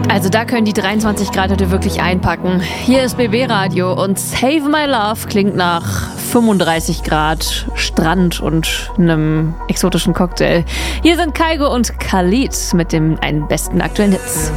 Also da können die 23 Grad heute wirklich einpacken. Hier ist BB Radio und Save My Love klingt nach 35 Grad, Strand und einem exotischen Cocktail. Hier sind Kygo und Khalid mit den besten aktuellen Hits.